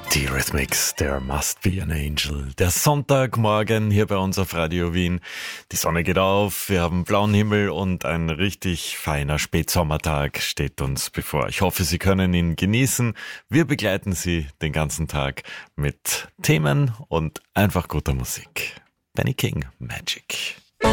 Die Rhythmics, There Must Be an Angel. Der Sonntagmorgen hier bei uns auf Radio Wien. Die Sonne geht auf, wir haben blauen Himmel und ein richtig feiner Spätsommertag steht uns bevor. Ich hoffe, Sie können ihn genießen. Wir begleiten Sie den ganzen Tag mit Themen und einfach guter Musik. Benny King, Magic.